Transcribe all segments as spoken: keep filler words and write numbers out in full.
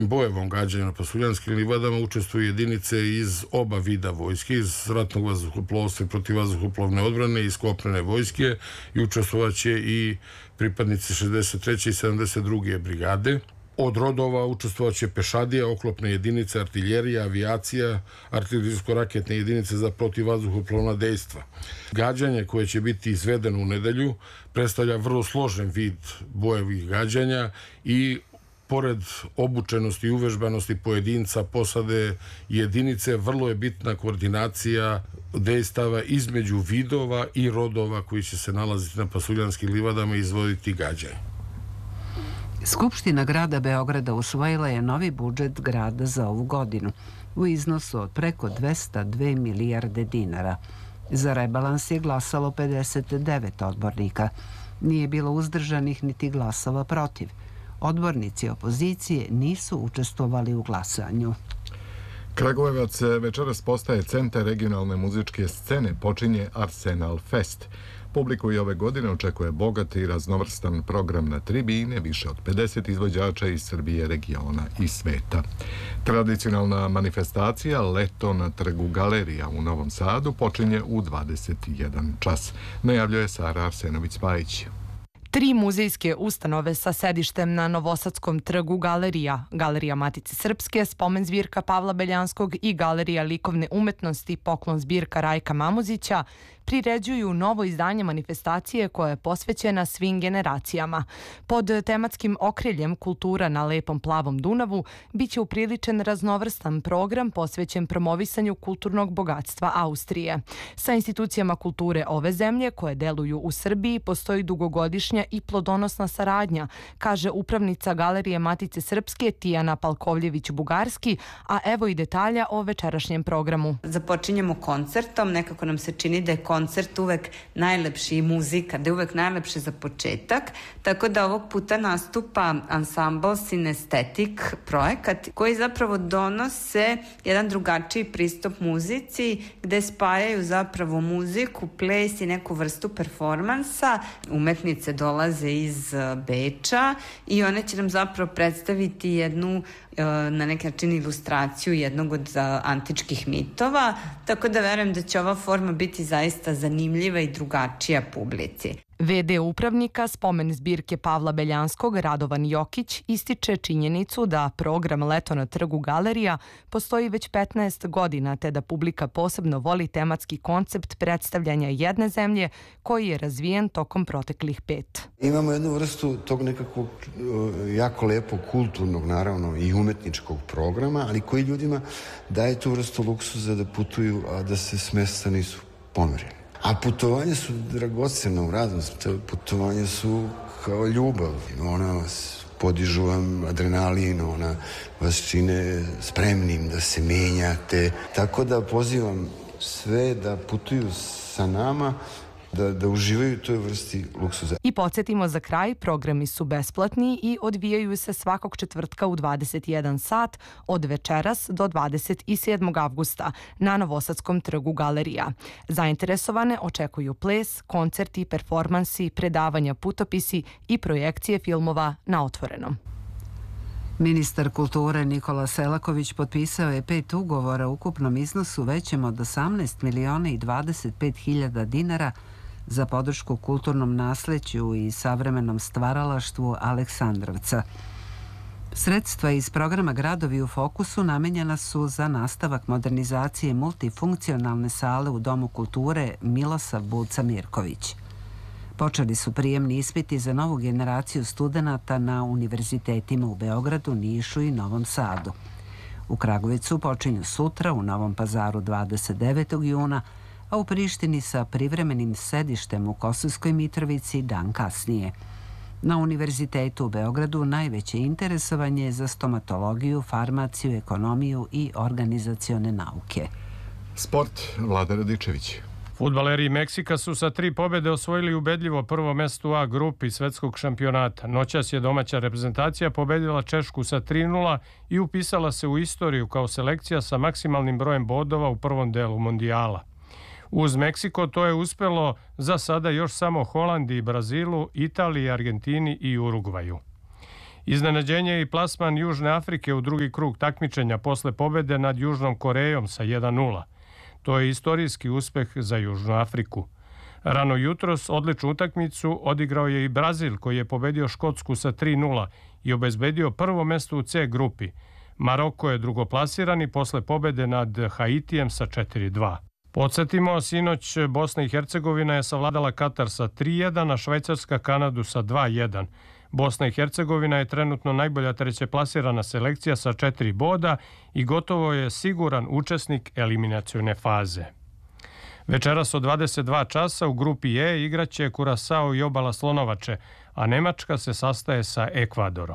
bojevom gađanja na Pasuljanskim livadama učestvuju jedinice iz oba vida vojske, iz ratnog vazduhoplovstva i protivvazduhoplovne odbrane i iz kopnene vojske, i učestvovaće i pripadnici šezdeset treće i sedamdeset druge brigade. Od rodova učestvovaće pešadija, oklopne jedinice, artiljerija, avijacija, artiljerijsko-raketne jedinice za protivvazduhoplovna dejstva. Gađanje koje će biti izvedeno u nedelju predstavlja vrlo složen vid bojevih gađanja i pored obučenosti i uvežbanosti pojedinca, posade i jedinice, vrlo je bitna koordinacija dejstava između vidova i rodova koji će se nalaziti na Pasuljanskim livadama i izvoditi gađanje. Skupština grada Beograda usvojila je novi budžet grada za ovu godinu u iznosu od preko dvesta dve milijarde dinara. Za rebalans je glasalo pedeset devet odbornika. Nije bilo uzdržanih niti glasova protiv. Odbornici opozicije nisu učestvovali u glasanju. Kragujevac večeras postaje centar regionalne muzičke scene, počinje Arsenal Fest. Publiku i ove godine očekuje bogat i raznovrstan program na tribine, više od pedeset izvođača iz Srbije, regiona i sveta. Tradicionalna manifestacija Leto na trgu Galerija u Novom Sadu počinje u dvadeset jedan čas. Najavljuje Sara Arsenović-Spajić. Tri muzejske ustanove sa sedištem na Novosadskom trgu Galerija, Galerija Matice Srpske, spomen zbirka Pavla Beljanskog i Galerija likovne umetnosti Poklon zbirka Rajka Mamuzića priređuju novo izdanje manifestacije koja je posvećena svim generacijama. Pod tematskim okriljem Kultura na lepom plavom Dunavu biće upriličen raznovrstan program posvećen promovisanju kulturnog bogatstva Austrije. Sa institucijama kulture ove zemlje koje deluju u Srbiji postoji dugogodišnja i plodonosna saradnja, kaže upravnica Galerije Matice Srpske Tijana Palkovljević-Bugarski, a evo i detalja o večerašnjem programu. Započinjemo koncertom, nekako nam se čini da je koncert uvek najlepši i muzika, da je uvek najlepše za početak, tako da ovog puta nastupa ansambl Sinestetik projekat koji zapravo donose jedan drugačiji pristup muzici gde spajaju zapravo muziku, ples i neku vrstu performansa. Umetnice dolaze iz Beča i one će nam zapravo predstaviti jednu na neki način ilustraciju jednog od antičkih mitova, tako da verujem da će ova forma biti zaista zanimljiva i drugačija publici. ve de upravnika spomen zbirke Pavla Beljanskog Radovan Jokić ističe činjenicu da program Leto na trgu Galerija postoji već petnaest godina, te da publika posebno voli tematski koncept predstavljanja jedne zemlje koji je razvijen tokom proteklih pet. Imamo jednu vrstu tog nekakvog jako lepog kulturnog, naravno i umetničkog programa, ali koji ljudima daje tu vrstu luksuza da putuju, a da se s mesta nisu pomerili. A putovanja su dragocena u radost, putovanja su kao ljubav, ona vas podižu vam adrenalin, ona vas čine spremnim da se menjate, tako da pozivam sve da putuju sa nama, da, da uživaju u toj vrsti luksuza. I podsjetimo za kraj, programi su besplatni i odvijaju se svakog četvrtka u dvadeset jedan sat od večeras do dvadeset sedmog avgusta na Novosadskom trgu Galerija. Zainteresovane očekuju ples, koncerti, performansi, predavanja, putopisi i projekcije filmova na otvorenom. Ministar kulture Nikola Selaković potpisao je pet ugovora u ukupnom iznosu većem od osamnaest miliona i dvadeset pet hiljada dinara za podršku kulturnom nasleđu i savremenom stvaralaštvu Aleksandrovca. Sredstva iz programa Gradovi u fokusu namenjena su za nastavak modernizacije multifunkcionalne sale u Domu kulture Milosav Buca Mirković. Počeli su prijemni ispiti za novu generaciju studenata na univerzitetima u Beogradu, Nišu i Novom Sadu. U Kragujevcu počinju sutra, u Novom Pazaru dvadeset devetog juna, a u Prištini sa privremenim sedištem u Kosovskoj Mitrovici dan kasnije. Na Univerzitetu u Beogradu najveće interesovanje je za stomatologiju, farmaciju, ekonomiju i organizacione nauke. Sport, Vlada Radičević. Fudbaleri Meksika su sa tri pobjede osvojili ubedljivo prvo mesto u A grupi svetskog šampionata. Noćas je domaća reprezentacija pobedila Češku sa tri nula i upisala se u istoriju kao selekcija sa maksimalnim brojem bodova u prvom delu mondijala. Uz Meksiko to je uspelo za sada još samo Holandiji, Brazilu, Italiji, Argentini i Urugvaju. Iznenađenje je i plasman Južne Afrike u drugi krug takmičenja posle pobede nad Južnom Korejom sa jedan nula. To je istorijski uspeh za Južnu Afriku. Rano jutros odličnu utakmicu odigrao je i Brazil, koji je pobedio Škotsku sa tri nula i obezbedio prvo mesto u C grupi. Maroko je drugoplasirani posle pobede nad Haitijem sa četiri dva. Podsjetimo, sinoć Bosna i Hercegovina je savladala Katar sa tri jedan, a Švajcarska Kanadu sa dva jedan. Bosna i Hercegovina je trenutno najbolja trećeplasirana selekcija sa četiri boda i gotovo je siguran učesnik eliminacione faze. Večeras od dvadeset dva časa u grupi E igraće Kurasao i Obala Slonovače, a Nemačka se sastaje sa Ekvadorom.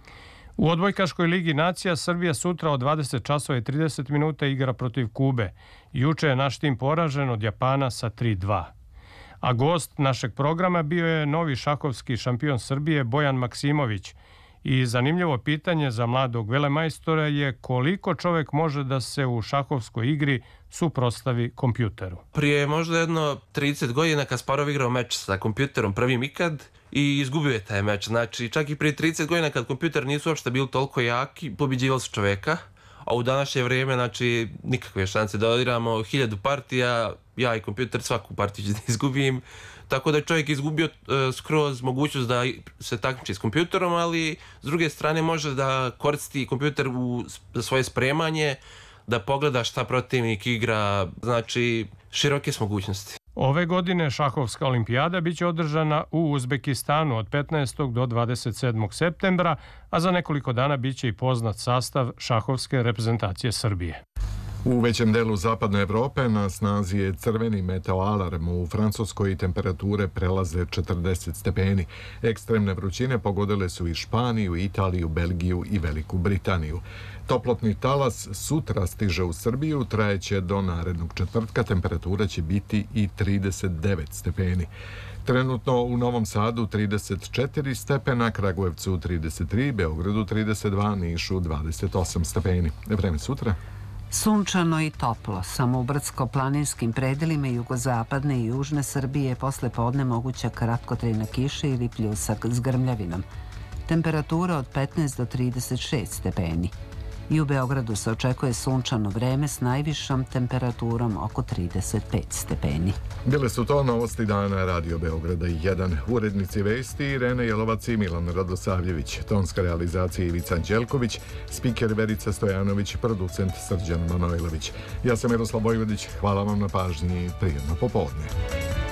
U odbojkaškoj ligi nacija Srbija sutra od dvadeset časova i trideset minuta igra protiv Kube. Juče je naš tim poražen od Japana sa tri dva. A gost našeg programa bio je novi šahovski šampion Srbije Bojan Maksimović. I zanimljivo pitanje za mladog velemajstora je koliko čovjek može da se u šahovskoj igri suprotstavi kompjuteru. Prije možda jedno trideset godina Kasparov igrao meč sa kompjuterom prvim ikad i izgubio je taj meč. Znači čak i prije trideset godina kad kompjuter nisu uopšte bili toliko jaki, pobiđivali su čoveka. A u današnje vrijeme, znači, nikakve šanse da odigramo hiljadu partija, ja i kompjuter svaku partiju ću da izgubim. Tako da je čovjek izgubio uh, skroz mogućnost da se takmiči s kompjuterom, ali s druge strane može da koristi kompjuter u, za svoje spremanje, da pogleda šta protivnik igra, znači široke su mogućnosti. Ove godine šahovska olimpijada biće održana u Uzbekistanu od petnaestog do dvadeset sedmog septembra, a za nekoliko dana biće i poznat sastav šahovske reprezentacije Srbije. U većem delu zapadne Evrope na snazi je crveni meteoalarm. U Francuskoj temperature prelaze četrdeset stepeni. Ekstremne vrućine pogodile su i Španiju, Italiju, Belgiju i Veliku Britaniju. Toplotni talas sutra stiže u Srbiju, trajeće do narednog četvrtka, temperatura će biti i trideset devet stepeni. Trenutno u Novom Sadu trideset četiri stepena, Kragujevcu trideset tri, Beogradu trideset dva, Nišu dvadeset osam stepeni. Vreme sutra? Sunčano i toplo, samo u brdsko-planinskim predelima jugozapadne i južne Srbije posle podne moguća kratkotrajna kiša ili pljusak s grmljavinom. Temperatura od petnaest do trideset šest stepeni. I u Beogradu se očekuje sunčano vreme s najvišom temperaturom oko trideset pet stepeni. Bile su to novosti dana Radio Beograda jedan. Urednici vesti Irena Jelovac i Milan Radosavljević, tonska realizacija Ivica Đelković, spiker Verica Stojanović, producent Srđan Manojlović. Ja sam Miroslav Vojvodić, hvala vam na pažnji i prijatno popodne.